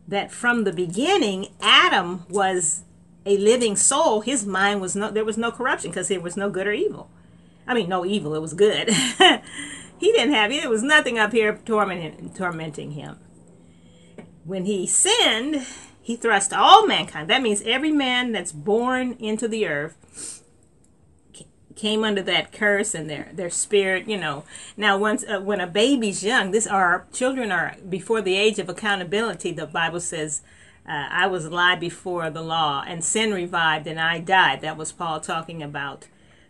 that from the beginning, Adam was a living soul. His mind was there was no corruption because there was no good or evil. I mean, no evil, it was good. He didn't have it. There was nothing up here tormenting him. When he sinned, he thrust all mankind. That means every man that's born into the earth came under that curse, and their spirit, Now, once when a baby's young, our children are before the age of accountability. The Bible says, I was alive before the law, and sin revived, and I died. That was Paul talking about,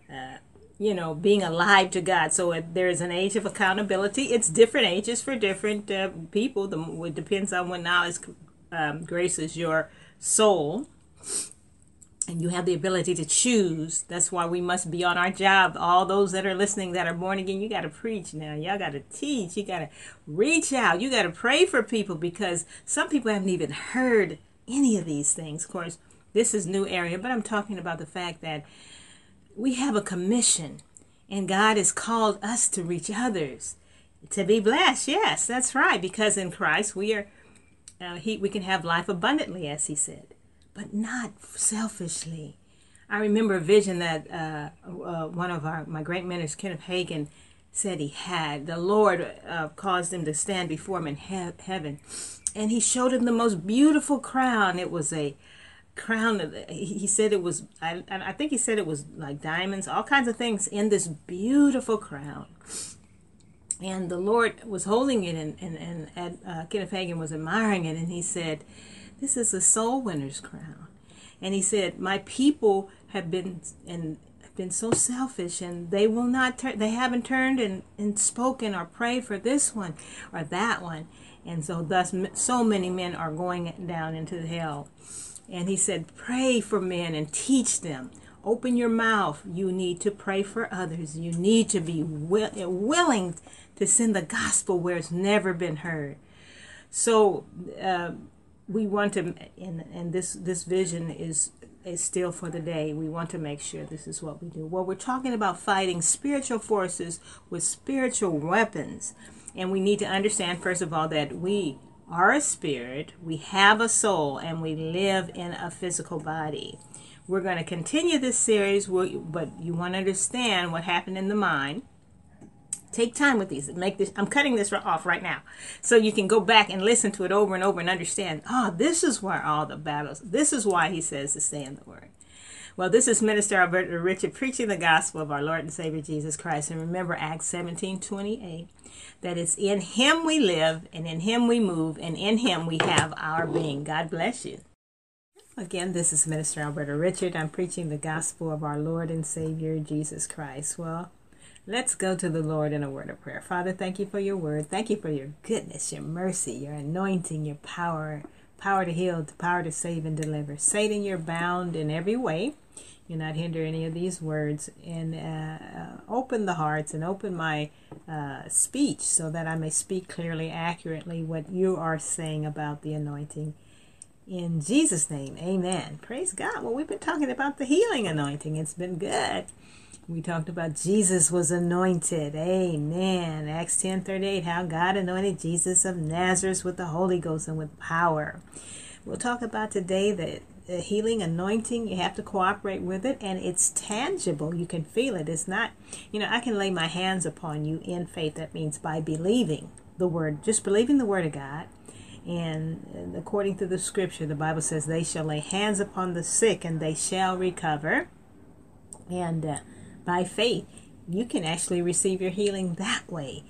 being alive to God. So there's an age of accountability. It's different ages for different people. It depends on what knowledge graces your soul. And you have the ability to choose. That's why we must be on our job. All those that are listening that are born again, you got to preach now. Y'all got to teach. You got to reach out. You got to pray for people, because some people haven't even heard any of these things. Of course, this is new area, but I'm talking about the fact that we have a commission, and God has called us to reach others, to be blessed. Yes, that's right, because in Christ we are, we can have life abundantly, as he said, but not selfishly. I remember a vision that one of my great mentors, Kenneth Hagin, said he had. The Lord caused him to stand before him in heaven, and he showed him the most beautiful crown. It was a crown. He said it was, I think he said it was like diamonds, all kinds of things in this beautiful crown. And the Lord was holding it, and Kenneth Hagin was admiring it, and he said, "This is a soul winner's crown." And he said, "My people have been so selfish, and they will not they haven't turned and spoken or prayed for this one or that one, and so thus so many men are going down into hell." And he said, "Pray for men and teach them. Open your mouth. You need to pray for others. You need to be willing to send the gospel where it's never been heard." So we want to, and this vision is still for the day. We want to make sure this is what we do. Well, we're talking about fighting spiritual forces with spiritual weapons. And we need to understand, first of all, that we are a spirit, we have a soul, and we live in a physical body. We're going to continue this series, but you want to understand what happened in the mind. Take time with these. I'm cutting this off right now, so you can go back and listen to it over and over and understand. This is where all the battles. This is why he says to stay in the Word. Well, this is Minister Alberta Richard preaching the gospel of our Lord and Savior Jesus Christ. And remember Acts 17:28, that it's in Him we live, and in Him we move, and in Him we have our being. God bless you. Again, this is Minister Alberta Richard. I'm preaching the gospel of our Lord and Savior Jesus Christ. Well, let's go to the Lord in a word of prayer. Father, thank you for your word. Thank you for your goodness, your mercy, your anointing, your power to heal, power to save and deliver. Satan, you're bound in every way. You're not hinder any of these words. And open the hearts and open my speech so that I may speak clearly, accurately what you are saying about the anointing. In Jesus' name, amen. Praise God. Well, we've been talking about the healing anointing. It's been good. We talked about Jesus was anointed. Amen. Acts 10:38, how God anointed Jesus of Nazareth with the Holy Ghost and with power. We'll talk about today the healing anointing. You have to cooperate with it, and it's tangible. You can feel it. It's not, I can lay my hands upon you in faith. That means by believing the word, just believing the word of God. And according to the scripture, the Bible says they shall lay hands upon the sick and they shall recover. And by faith, you can actually receive your healing that way.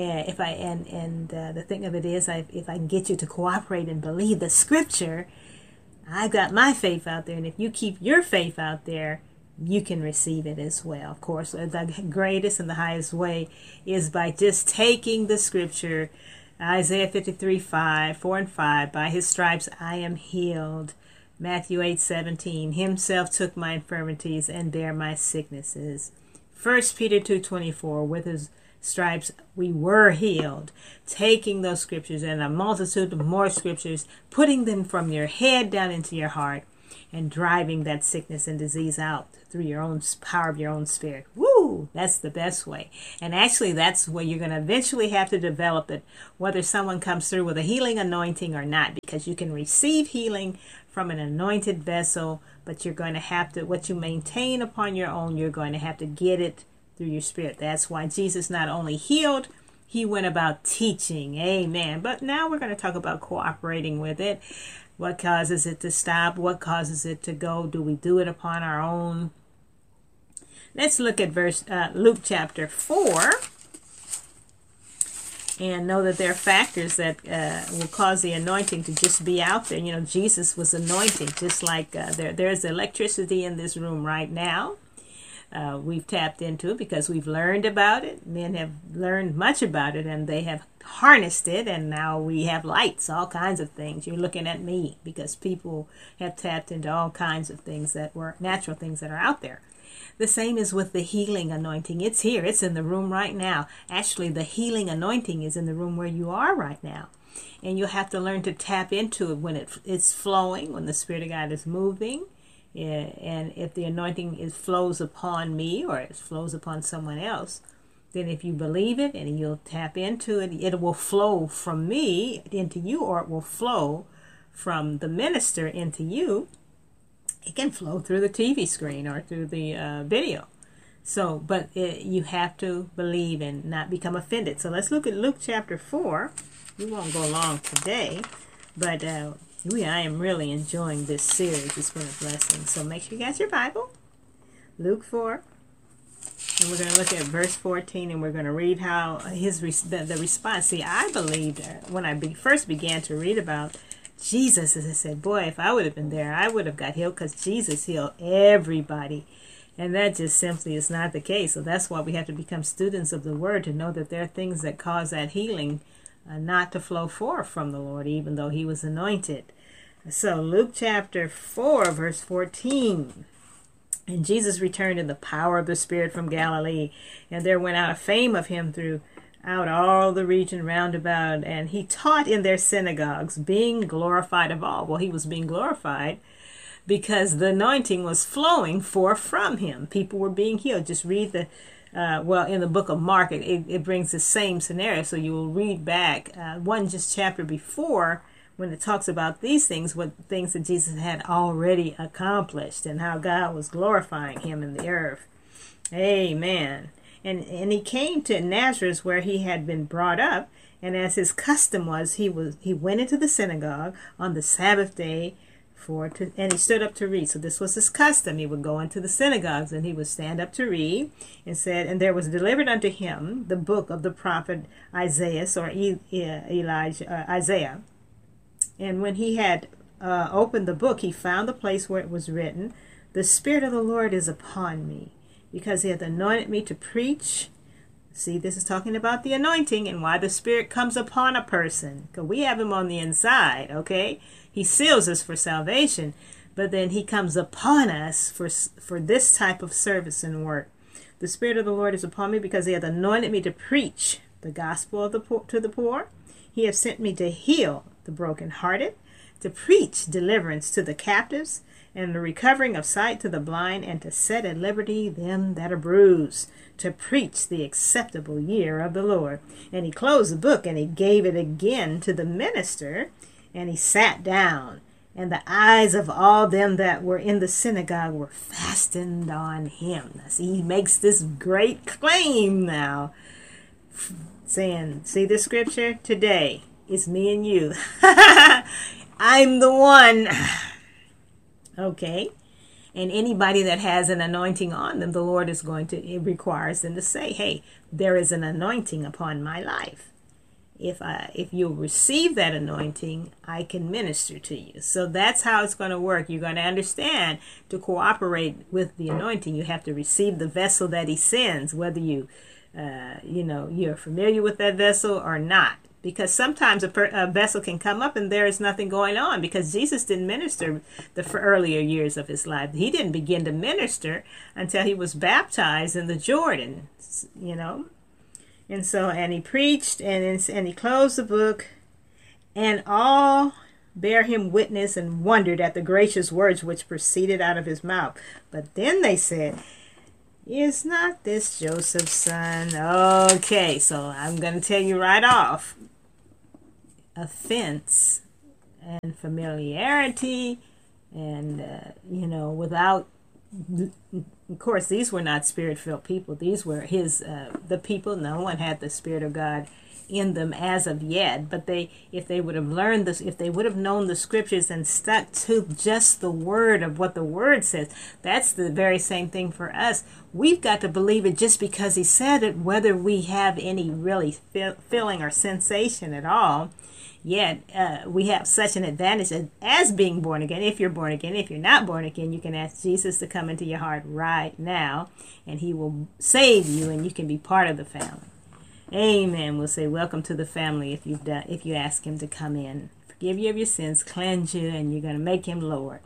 The thing of it is, if I can get you to cooperate and believe the scripture, I've got my faith out there, and if you keep your faith out there, you can receive it as well. Of course, the greatest and the highest way is by just taking the scripture, Isaiah 53:4 and 5, by his stripes I am healed. Matthew 8:17, himself took my infirmities and bare my sicknesses. 1 Peter 2:24, with his stripes we were healed. Taking those scriptures and a multitude of more scriptures, putting them from your head down into your heart, and driving that sickness and disease out through your own power of your own spirit. Woo! That's the best way. And actually, that's where you're going to eventually have to develop it, whether someone comes through with a healing anointing or not, because you can receive healing from an anointed vessel, but you're going to have to, what you maintain upon your own, you're going to have to get it through your spirit. That's why Jesus not only healed, he went about teaching. Amen. But now we're going to talk about cooperating with it. What causes it to stop? What causes it to go? Do we do it upon our own? Let's look at Luke chapter 4. And know that there are factors that will cause the anointing to just be out there. You know, Jesus was anointing, just like there's electricity in this room right now. We've tapped into it because we've learned about it. Men have learned much about it, and they have harnessed it, and now we have lights, all kinds of things. You're looking at me because people have tapped into all kinds of things that were natural things that are out there. The same is with the healing anointing. It's here. It's in the room right now. Actually, the healing anointing is in the room where you are right now. And you'll have to learn to tap into it when it's flowing, when the Spirit of God is moving. And if the anointing flows upon me or it flows upon someone else, then if you believe it and you'll tap into it, it will flow from me into you, or it will flow from the minister into you. It can flow through the TV screen or through the video. So, but you have to believe and not become offended. So let's look at Luke chapter 4. We won't go long today, but I am really enjoying this series. It's been a blessing. So make sure you got your Bible. Luke 4. And we're going to look at verse 14, and we're going to read how the response. See, I believed when I first began to read about Jesus, as I said, boy, if I would have been there, I would have got healed, because Jesus healed everybody. And that just simply is not the case. So that's why we have to become students of the Word, to know that there are things that cause that healing not to flow forth from the Lord, even though he was anointed. So Luke chapter 4, verse 14. And Jesus returned in the power of the Spirit from Galilee, and there went out a fame of him throughout all the region round about, and he taught in their synagogues, being glorified of all. Well, he was being glorified because the anointing was flowing forth from him. People were being healed. Just read in the book of Mark, it brings the same scenario. So you will read back one just chapter before, when it talks about these things, what things that Jesus had already accomplished and how God was glorifying him in the earth. Amen. And he came to Nazareth, where he had been brought up, and as his custom was, he went into the synagogue on the Sabbath day and he stood up to read. So this was his custom. He would go into the synagogues and he would stand up to read, and said, and there was delivered unto him the book of the prophet Isaiah, Isaiah. And when he had opened the book, he found the place where it was written, the Spirit of the Lord is upon me, because he hath anointed me to preach. See, this is talking about the anointing and why the Spirit comes upon a person. Because we have him on the inside, okay? He seals us for salvation, but then he comes upon us for this type of service and work. The Spirit of the Lord is upon me, because he hath anointed me to preach the gospel to the poor. He hath sent me to heal the brokenhearted, to preach deliverance to the captives, and the recovering of sight to the blind, and to set at liberty them that are bruised, to preach the acceptable year of the Lord. And he closed the book, and he gave it again to the minister, and he sat down. And the eyes of all them that were in the synagogue were fastened on him. Now, see, he makes this great claim now, saying, see this scripture? Today, it's me and you. I'm the one. Okay. And anybody that has an anointing on them, the Lord is it requires them to say, hey, there is an anointing upon my life. If you receive that anointing, I can minister to you. So that's how it's going to work. You're going to understand, to cooperate with the anointing, you have to receive the vessel that he sends, whether you're familiar with that vessel or not. Because sometimes a vessel can come up and there is nothing going on, because Jesus didn't minister the earlier years of his life. He didn't begin to minister until he was baptized in the Jordan, And so, and he preached, and he closed the book, and all bear him witness and wondered at the gracious words which proceeded out of his mouth. But then they said, is not this Joseph's son? Okay, so I'm going to tell you right off. Offense and familiarity and, without, of course, these were not spirit-filled people. These were the people. No one had the Spirit of God in them as of yet, but if they would have learned this, if they would have known the scriptures and stuck to just the word of what the word says, that's the very same thing for us. We've got to believe it just because he said it, whether we have any really feeling or sensation at all. Yet we have such an advantage as being born again. If you're born again, if you're not born again, you can ask Jesus to come into your heart right now, and he will save you, and you can be part of the family. Amen. We'll say welcome to the family if you ask him to come in, forgive you of your sins, cleanse you, and you're going to make him Lord.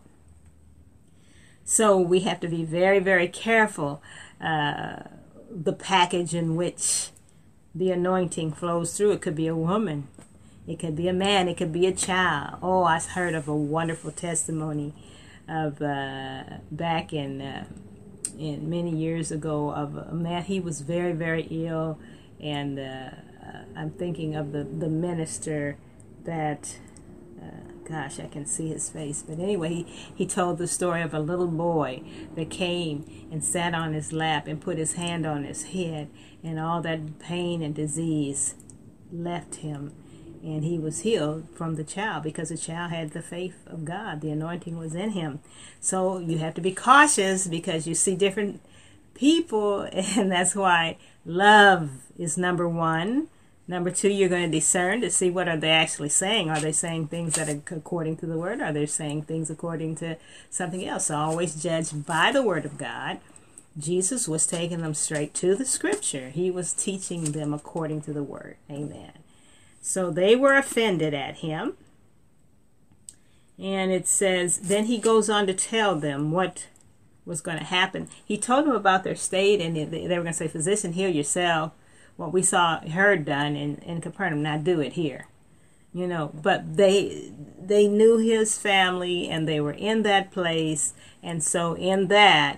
So we have to be very, very careful the package in which the anointing flows through. It could be a woman, it could be a man, it could be a child. Oh, I heard of a wonderful testimony of back in many years ago of a man. He was very, very ill. And I'm thinking of the minister that, gosh, I can see his face. But anyway, he told the story of a little boy that came and sat on his lap and put his hand on his head. And all that pain and disease left him. And he was healed from the child because the child had the faith of God. The anointing was in him. So you have to be cautious because you see different people, and that's why love is number one. Number two, you're going to discern to see what are they actually saying. Are they saying things that are according to the word? Are they saying things according to something else? So always judge by the word of God. Jesus was taking them straight to the scripture. He was teaching them according to the word. Amen. So they were offended at him. And it says, then he goes on to tell them what was going to happen. He told them about their state, and they were going to say, physician, heal yourself. What we heard done in Capernaum, now do it here. But they knew his family, and they were in that place, and so in that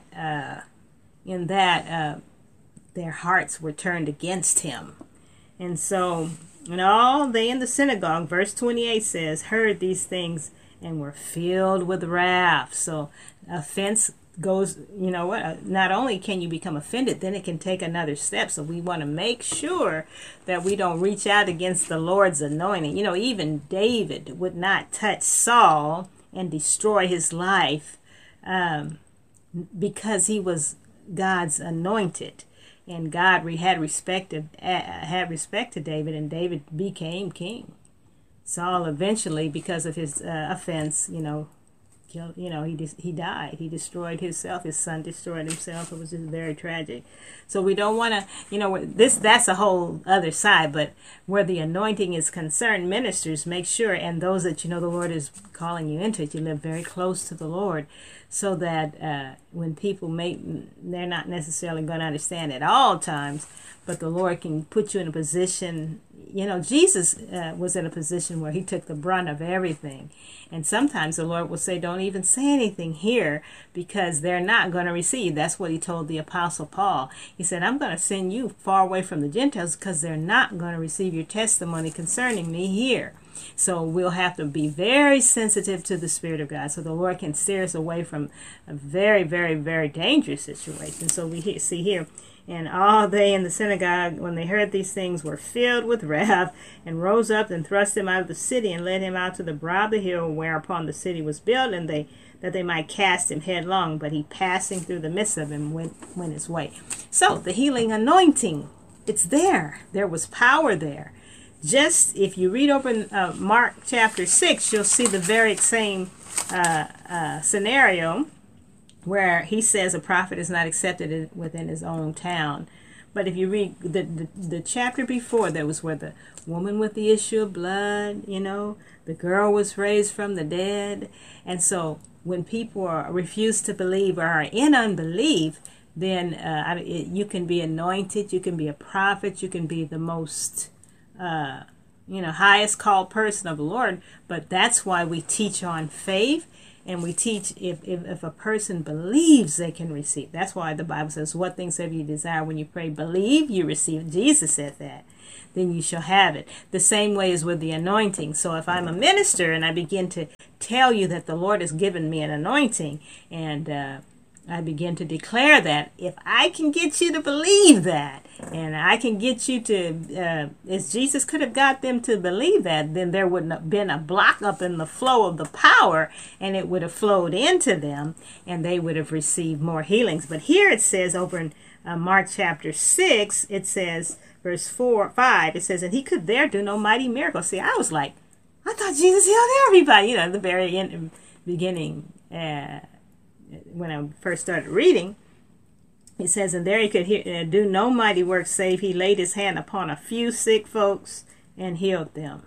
their hearts were turned against him. And so, all they in the synagogue, verse 28 says, heard these things and were filled with wrath. So offense goes, not only can you become offended, then it can take another step. So we want to make sure that we don't reach out against the Lord's anointing. Even David would not touch Saul and destroy his life because he was God's anointed. And God had respect to David, and David became king. Saul eventually, because of his offense, he died. He destroyed himself. His son destroyed himself. It was just very tragic. So we don't want to, that's a whole other side. But where the anointing is concerned, ministers, make sure, and those that the Lord is calling you into it, you live very close to the Lord, so that when people they're not necessarily going to understand at all times, but the Lord can put you in a position. Jesus was in a position where he took the brunt of everything. And sometimes the Lord will say, don't even say anything here because they're not going to receive. That's what he told the Apostle Paul. He said, I'm going to send you far away from the Gentiles because they're not going to receive your testimony concerning me here. So we'll have to be very sensitive to the Spirit of God so the Lord can steer us away from a very, very, very dangerous situation. So we see here, and all they in the synagogue, when they heard these things, were filled with wrath, and rose up and thrust him out of the city, and led him out to the brow of the hill whereupon the city was built, and that they might cast him headlong. But he, passing through the midst of him, went his way. So the healing anointing, it's there. There was power there. Just if you read over Mark chapter 6, you'll see the very same scenario, where he says a prophet is not accepted within his own town. But if you read the chapter before, that was where the woman with the issue of blood, the girl was raised from the dead. And so when people refuse to believe or are in unbelief, then you can be anointed, you can be a prophet, you can be the most highest called person of the Lord. But that's why we teach on faith, and we teach if a person believes, they can receive. That's why the Bible says, what things have you desire when you pray? Believe you receive. Jesus said that. Then you shall have it. The same way as with the anointing. So if I'm a minister and I begin to tell you that the Lord has given me an anointing, and I begin to declare that, if I can get you to believe that, and I can get you to, as Jesus could have got them to believe that, then there wouldn't have been a block up in the flow of the power, and it would have flowed into them, and they would have received more healings. But here it says over in Mark chapter 6, it says, verse 5, it says, and he could there do no mighty miracle. See, I was like, I thought Jesus healed everybody, at the very beginning, when I first started reading. It says, and there he could do no mighty work, save he laid his hand upon a few sick folks and healed them.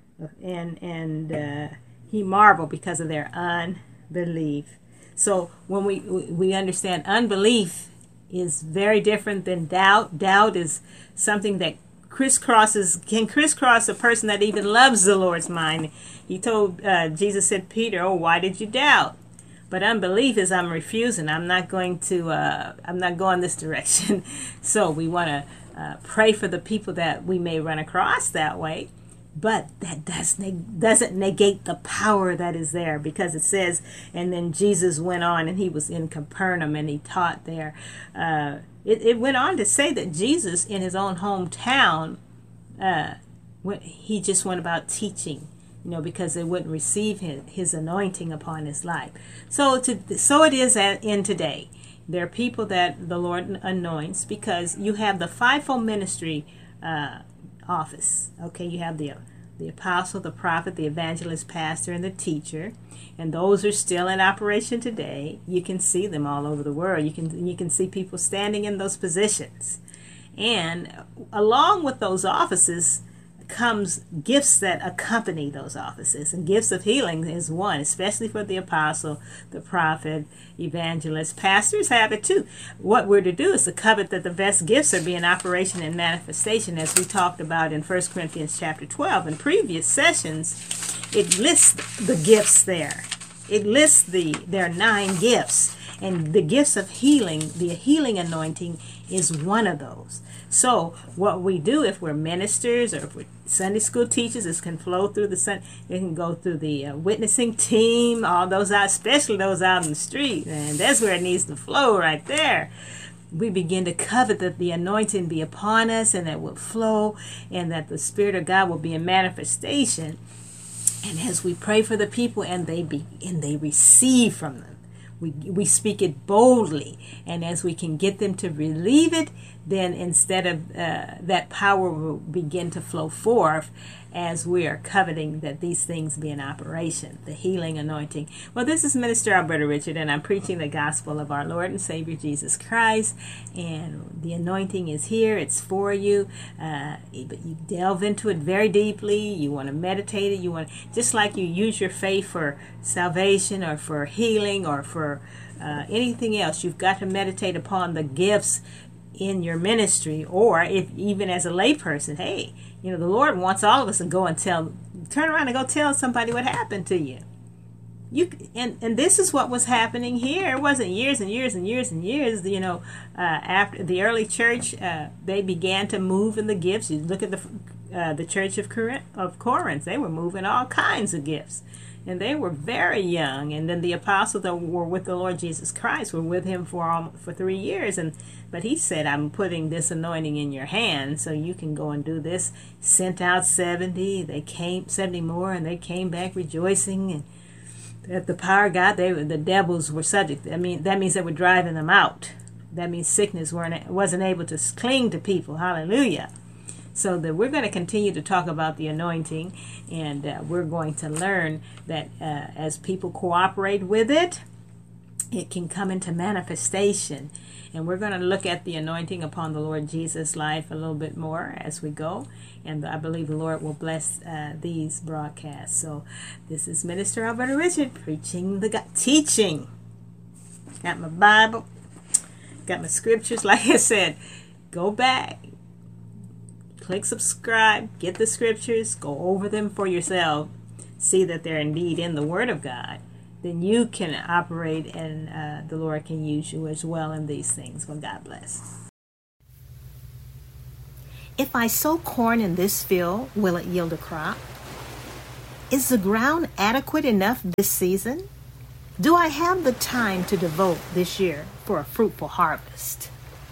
And he marveled because of their unbelief. So when we understand unbelief is very different than doubt. Doubt is something that can crisscross a person that even loves the Lord's mind. He told, Jesus said, Peter, oh, why did you doubt? But unbelief is, I'm refusing. I'm not going this direction. So we want to pray for the people that we may run across that way. But that doesn't negate the power that is there, because it says, and then Jesus went on, and he was in Capernaum and he taught there. It went on to say that Jesus in his own hometown, he just went about teaching, because they wouldn't receive his anointing upon his life. So it is in today. There are people that the Lord anoints, because you have the fivefold ministry office. Okay, you have the apostle, the prophet, the evangelist, pastor, and the teacher, and those are still in operation today. You can see them all over the world. You can see people standing in those positions, and along with those offices comes gifts that accompany those offices, and gifts of healing is one, especially for the apostle, the prophet, evangelist. Pastors have it too. What we're to do is to covet that the best gifts are being operation and manifestation, as we talked about in 1 Corinthians chapter 12. In previous sessions, it lists the gifts there. It lists there are 9 gifts, and the gifts of healing, the healing anointing, is one of those. So what we do, if we're ministers or if we're Sunday school teachers, this can flow through it can go through the witnessing team, all those out, especially those out in the street, and that's where it needs to flow right there. We begin to covet that the anointing be upon us, and that will flow, and that the Spirit of God will be in manifestation. And as we pray for the people, and they receive from them, we speak it boldly, and as we can get them to relieve it, then instead of that power will begin to flow forth as we are coveting that these things be in operation, the healing anointing. Well, this is Minister Alberta Richard, and I'm preaching the gospel of our Lord and Savior Jesus Christ, and the anointing is here. It's for you, but you delve into it very deeply. You want to meditate it. Just like you use your faith for salvation or for healing or for anything else, you've got to meditate upon the gifts in your ministry, or if even as a layperson, hey, the Lord wants all of us to go and turn around and go tell somebody what happened to you. And this is what was happening here. It wasn't years and years and years and years. After the early church, they began to move in the gifts. You look at the church of Corinth; they were moving all kinds of gifts. And they were very young. And then the apostles that were with the Lord Jesus Christ were with him for 3 years. But he said, I'm putting this anointing in your hand so you can go and do this. Sent out 70. They came, 70 more, and they came back rejoicing. And that the power of God, the devils were subject. That means they were driving them out. That means sickness wasn't able to cling to people. Hallelujah. So that we're going to continue to talk about the anointing, and we're going to learn that as people cooperate with it, it can come into manifestation. And we're going to look at the anointing upon the Lord Jesus' life a little bit more as we go. And I believe the Lord will bless these broadcasts. So this is Minister Alberta Richard teaching. Got my Bible, got my scriptures. Like I said, go back. click subscribe, get the scriptures, go over them for yourself, see that they're indeed in the Word of God, then you can operate and the Lord can use you as well in these things. Well, God bless. If I sow corn in this field, will it yield a crop? Is the ground adequate enough this season? Do I have the time to devote this year for a fruitful harvest?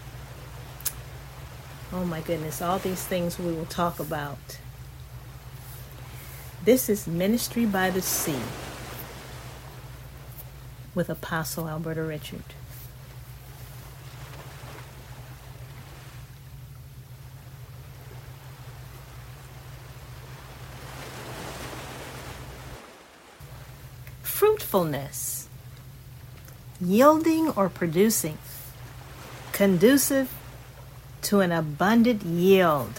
Oh my goodness, all these things we will talk about. This is Ministry by the Sea with Apostle Alberta Richard. Fruitfulness, yielding or producing, conducive to an abundant yield,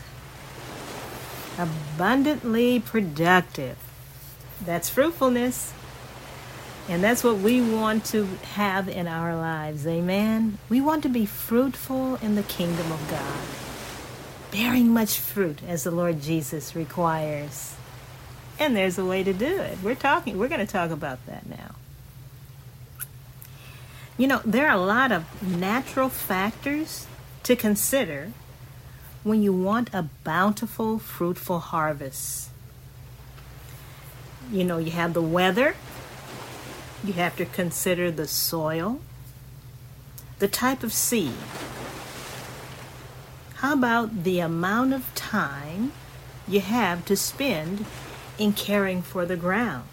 abundantly productive. That's fruitfulness. And that's what we want to have in our lives. Amen. We want to be fruitful in the kingdom of God, bearing much fruit as the Lord Jesus requires. And there's a way to do it. We're going to talk about that now. You know, there are a lot of natural factors to consider when you want a bountiful, fruitful harvest. You know, you have the weather. You have to consider the soil, the type of seed. How about the amount of time you have to spend in caring for the ground?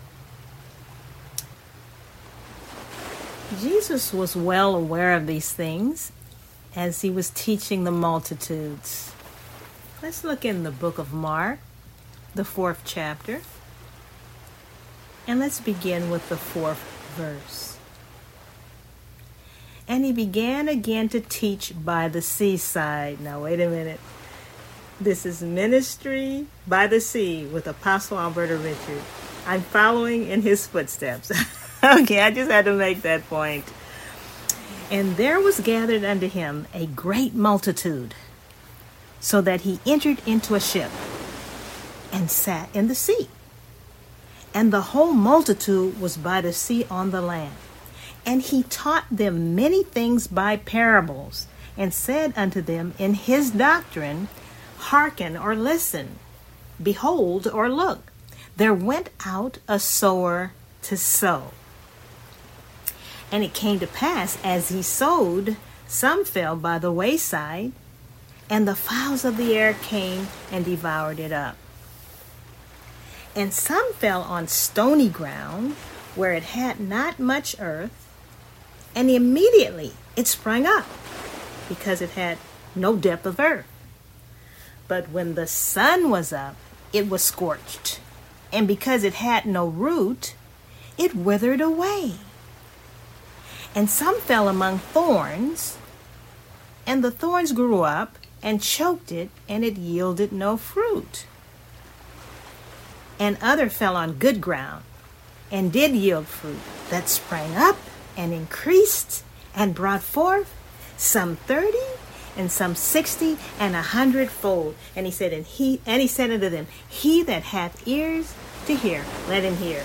Jesus was well aware of these things as he was teaching the multitudes. Let's look in the book of Mark, the 4th chapter, and let's begin with the 4th verse. And he began again to teach by the seaside. Now wait a minute. This is Ministry by the Sea with Apostle Alberta Richard. I'm following in his footsteps. Okay, I just had to make that point. And there was gathered unto him a great multitude, so that he entered into a ship and sat in the sea. And the whole multitude was by the sea on the land. And he taught them many things by parables, and said unto them in his doctrine, Hearken or listen, behold or look, there went out a sower to sow. And it came to pass, as he sowed, some fell by the wayside, and the fowls of the air came and devoured it up. And some fell on stony ground, where it had not much earth, and immediately it sprang up, because it had no depth of earth. But when the sun was up, it was scorched, and because it had no root, it withered away. And some fell among thorns, and the thorns grew up and choked it, and it yielded no fruit. And other fell on good ground, and did yield fruit, that sprang up and increased, and brought forth some 30, and some 60, and 100-fold. And he said, and he said unto them, He that hath ears to hear, let him hear.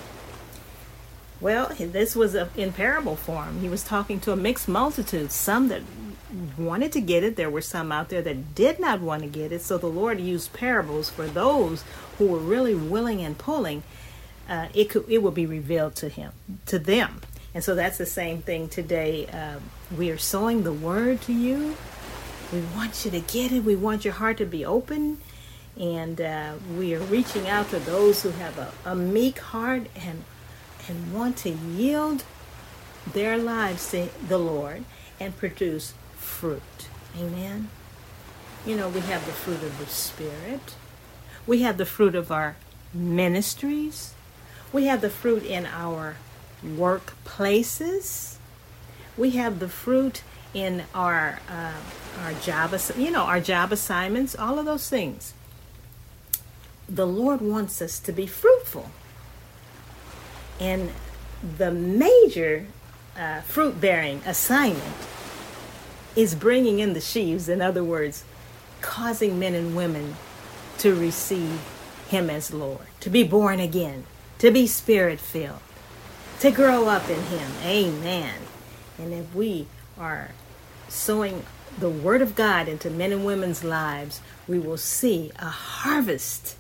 Well, this was in parable form. He was talking to a mixed multitude, some that wanted to get it. There were some out there that did not want to get it. So the Lord used parables for those who were really willing and pulling. It will be revealed to them. And so that's the same thing today. We are sowing the word to you. We want you to get it. We want your heart to be open. And we are reaching out to those who have a meek heart and want to yield their lives to the Lord and produce fruit. Amen. You know, we have the fruit of the Spirit. We have the fruit of our ministries. We have the fruit in our workplaces. We have the fruit in our job, our job assignments, all of those things. The Lord wants us to be fruitful. And the major fruit-bearing assignment is bringing in the sheaves. In other words, causing men and women to receive him as Lord, to be born again, to be spirit-filled, to grow up in him. Amen. And if we are sowing the word of God into men and women's lives, we will see a harvest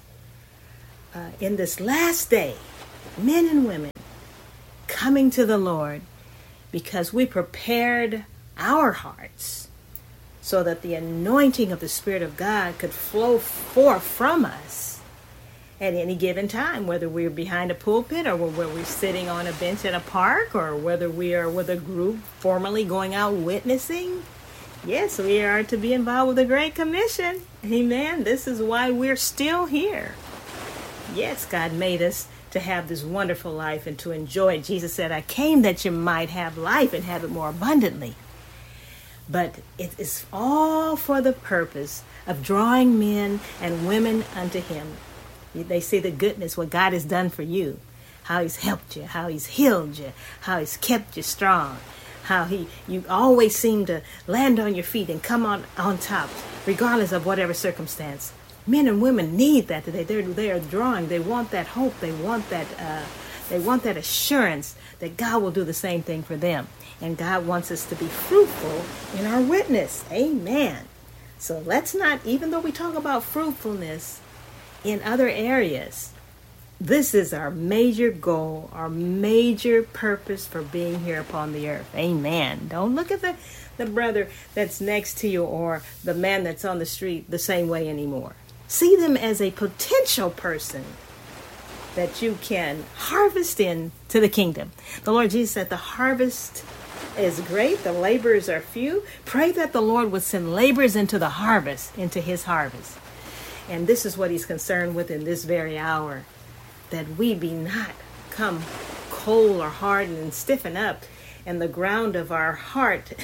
in this last day. Men and women coming to the Lord because we prepared our hearts so that the anointing of the Spirit of God could flow forth from us at any given time, whether we're behind a pulpit or whether we're sitting on a bench at a park or whether we are with a group formally going out witnessing. Yes, we are to be involved with the Great Commission. Amen. This is why we're still here. Yes, God made us to have this wonderful life and to enjoy it. Jesus said, I came that you might have life and have it more abundantly. But it is all for the purpose of drawing men and women unto him. They see the goodness, what God has done for you, how he's helped you, how he's healed you, how he's kept you strong, how you always seem to land on your feet and come on top, regardless of whatever circumstance. Men and women need that today. They are drawing. They want that hope. They want that assurance that God will do the same thing for them. And God wants us to be fruitful in our witness. Amen. So let's not, even though we talk about fruitfulness in other areas, this is our major goal, our major purpose for being here upon the earth. Amen. Don't look at the brother that's next to you or the man that's on the street the same way anymore. See them as a potential person that you can harvest into the kingdom. The Lord Jesus said the harvest is great, the laborers are few. Pray that the Lord would send laborers into the harvest, into his harvest. And this is what he's concerned with in this very hour, that we be not come cold or hardened and stiffen up, and the ground of our heart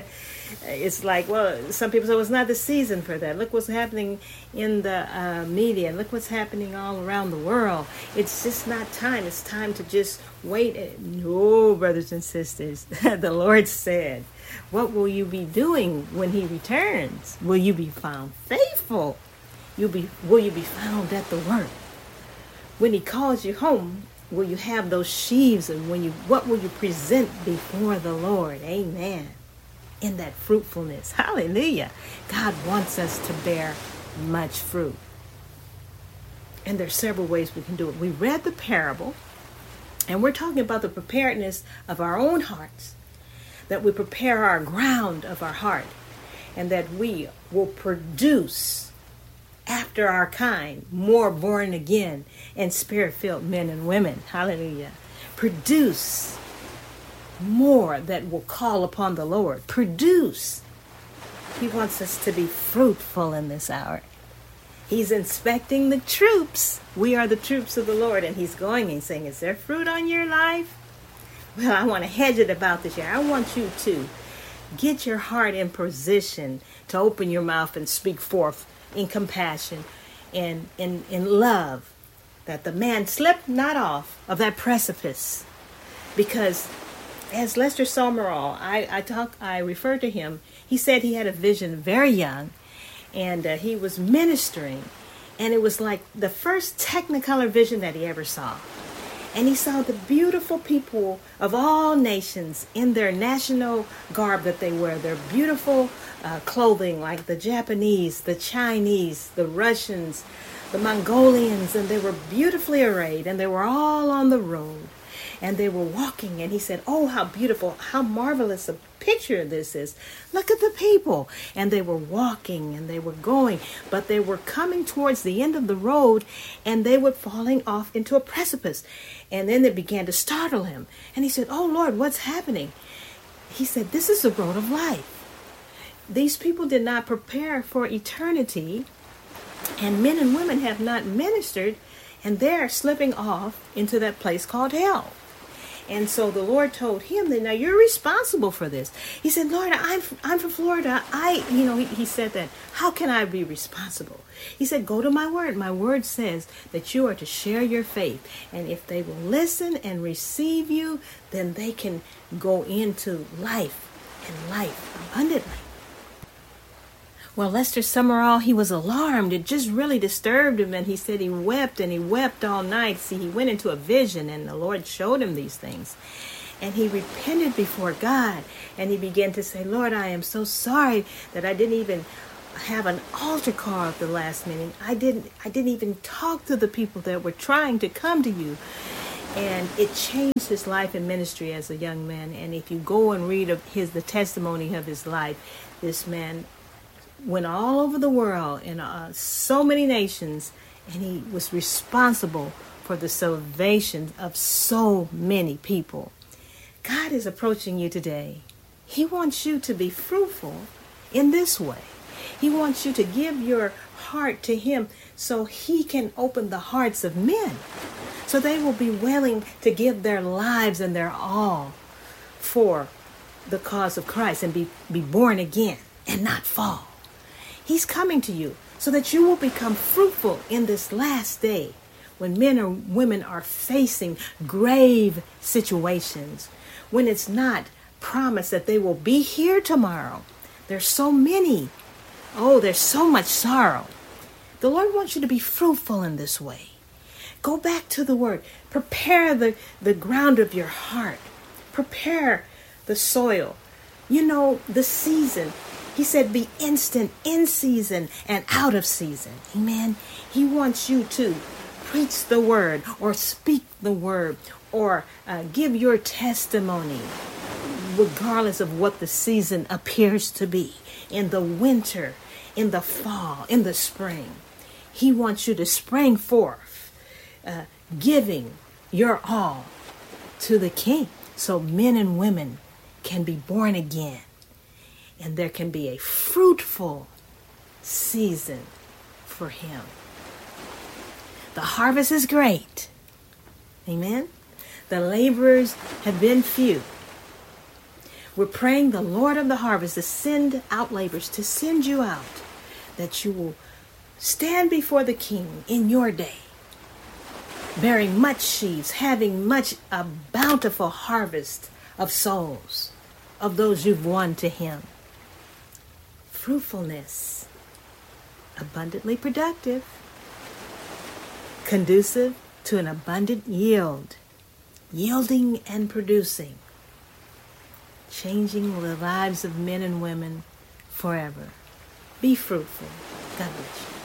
it's like, well, some people say, well, it's not the season for that. Look what's happening in the media. Look what's happening all around the world. It's just not time. It's time to just wait. No, brothers and sisters, the Lord said, what will you be doing when he returns? Will you be found faithful? Will you be found at the work? When he calls you home, will you have those sheaves, and what will you present before the Lord? Amen. In that fruitfulness. Hallelujah. God wants us to bear much fruit. And there's several ways we can do it. We read the parable, and we're talking about the preparedness of our own hearts, that we prepare our ground of our heart, and that we will produce after our kind more born again and spirit-filled men and women. Hallelujah. Produce more that will call upon the Lord. Produce. He wants us to be fruitful in this hour. He's inspecting the troops. We are the troops of the Lord, and he's going and saying, is there fruit on your life? Well, I want to hedge it about this year. I want you to get your heart in position to open your mouth and speak forth in compassion and in love, that the man slip not off of that precipice. Because as Lester Summerall, I referred to him, he said he had a vision very young, and he was ministering, and it was like the first Technicolor vision that he ever saw. And he saw the beautiful people of all nations in their national garb that they wear, their beautiful clothing, like the Japanese, the Chinese, the Russians, the Mongolians, and they were beautifully arrayed, and they were all on the road, and they were walking, and he said, oh, how beautiful, how marvelous a picture this is. Look at the people. And they were walking, and they were going, but they were coming towards the end of the road, and they were falling off into a precipice. And then it began to startle him. And he said, oh, Lord, what's happening? He said, this is the road of life. These people did not prepare for eternity, and men and women have not ministered, and they're slipping off into that place called hell. And so the Lord told him that, now you're responsible for this. He said, Lord, I'm from Florida. He said that, how can I be responsible? He said, go to my word. My word says that you are to share your faith. And if they will listen and receive you, then they can go into life and life abundantly. Well, Lester Summerall, he was alarmed. It just really disturbed him, and he said he wept, and he wept all night. See, he went into a vision, and the Lord showed him these things. And he repented before God, and he began to say, Lord, I am so sorry that I didn't even have an altar call at the last minute. I didn't even talk to the people that were trying to come to you. And it changed his life and ministry as a young man. And if you go and read the testimony of his life, this man went all over the world in so many nations, and he was responsible for the salvation of so many people. God is approaching you today. He wants you to be fruitful in this way. He wants you to give your heart to him so he can open the hearts of men, so they will be willing to give their lives and their all for the cause of Christ and be born again and not fall. He's coming to you so that you will become fruitful in this last day when men or women are facing grave situations, when it's not promised that they will be here tomorrow. There's so many. Oh, there's so much sorrow. The Lord wants you to be fruitful in this way. Go back to the Word. Prepare the ground of your heart. Prepare the soil. You know, the season. He said be instant in season and out of season. Amen. He wants you to preach the word or speak the word or give your testimony regardless of what the season appears to be. In the winter, in the fall, in the spring. He wants you to spring forth, giving your all to the King so men and women can be born again. And there can be a fruitful season for him. The harvest is great. Amen. The laborers have been few. We're praying the Lord of the harvest to send out laborers, to send you out, that you will stand before the King in your day, bearing much sheaves, having a bountiful harvest of souls, of those you've won to him. Fruitfulness, abundantly productive, conducive to an abundant yield, yielding and producing, changing the lives of men and women forever. Be fruitful. God bless you.